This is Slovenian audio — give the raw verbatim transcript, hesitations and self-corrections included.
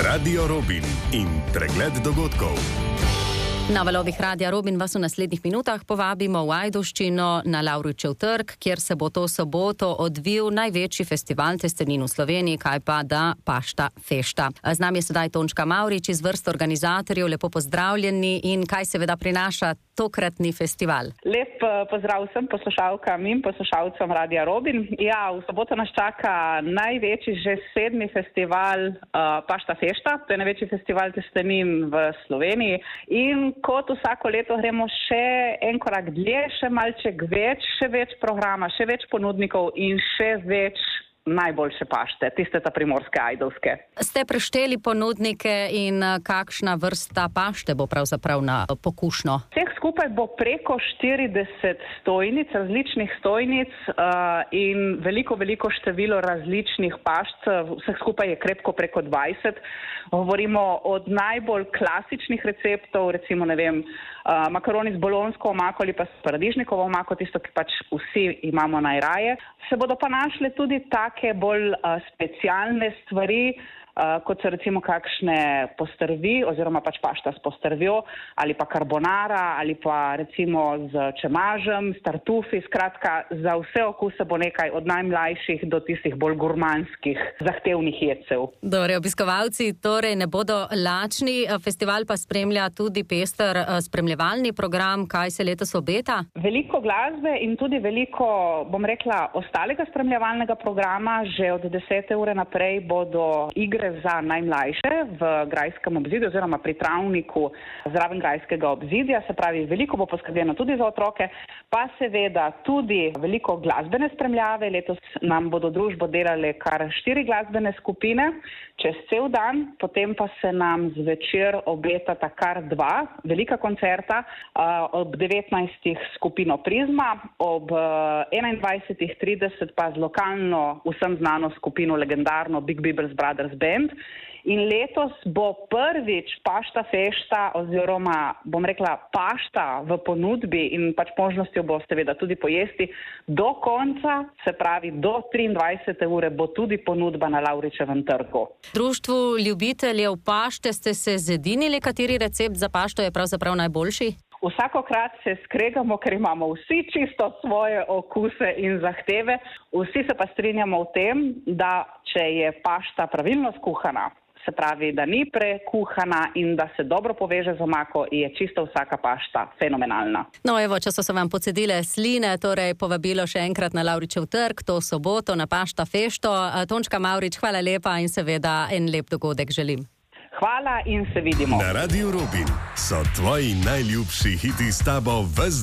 Radio Robin in pregled dogodkov. Na valovih Radia Robin vas v naslednjih minutah povabimo v Ajdovščino na Lavričev trg, kjer se bo to soboto odvil največji festival testenin v Sloveniji, kaj pa da Pašta Fešta. Z nami je sedaj Tončka Mavrič iz vrst organizatorjev. Lepo pozdravljeni in kaj seveda prinaša tokratni festival. Lep pozdrav vsem poslušalkam in poslušalcem Radia Robin. Ja, v soboto nas čaka največji že sedmi festival uh, Pašta Fešta. To je največji festival testenin v Sloveniji in kot vsako leto gremo še en korak dlje, še malček več, še več programa, še več ponudnikov in še več najboljše pašte, tiste ta primorske, ajdovske. Ste prešteli ponudnike in kakšna vrsta pašte bo pravzaprav na pokušnjo? Vseh skupaj bo preko štirideset stojnic, različnih stojnic uh, in veliko, veliko število različnih pašt, vseh skupaj je krepko preko dvajset. Govorimo od najbolj klasičnih receptov, recimo, ne vem, uh, makaroni z bolonsko omako ali pa s paradižnikovo omako, tisto, ki pač vsi imamo najraje. Se bodo pa našle tudi take bolj uh, specialne stvari, Uh, kot so recimo kakšne postrvi oziroma pač pašta s postrvjo ali pa karbonara ali pa recimo z čemažem, s tartufi, skratka za vse okuse bo nekaj od najmlajših do tistih bolj gurmanskih, zahtevnih jedcev. Dobre, obiskovalci torej ne bodo lačni, festival pa spremlja tudi pester spremljevalni program, kaj se letos obeta? Veliko glasbe in tudi veliko, bom rekla, ostalega spremljevalnega programa, že od desete ure naprej bodo igre za najmlajše v grajskem obzidju oziroma pri travniku zraven grajskega obzidja, se pravi, veliko bo poskrbljeno tudi za otroke, pa seveda tudi veliko glasbene spremljave. Letos nam bodo družbo delale kar štiri glasbene skupine čez cel dan, potem pa se nam zvečer obetata kar dva velika koncerta, ob devetnajstih skupino Prizma, ob enaindvajsetih trideset pa z lokalno vsem znano skupino legendarno Big Bibbles Brothers Band. In letos bo prvič Pašta Fešta oziroma, bom rekla, pašta v ponudbi in pač možnostjo bo seveda tudi pojesti do konca, se pravi do triindvajsete ure bo tudi ponudba na Lavričevem trgu. Društvu ljubiteljev pašte ste se zedinili, kateri recept za pašto je pravzaprav najboljši? Vsakokrat se skregamo, ker imamo vsi čisto svoje okuse in zahteve. Vsi se pa strinjamo v tem, da če je pašta pravilno skuhana, se pravi, da ni prekuhana in da se dobro poveže z omako, je čisto vsaka pašta fenomenalna. No evo, če so se vam pocedile sline, torej povabilo še enkrat na Lavričev trg, to soboto na Pašta Fešto. Tončka Mavrič, hvala lepa in seveda en lep dogodek želim. Hvala in se vidimo. Na Radiu Robin so tvoji najljubši hiti s tabo ves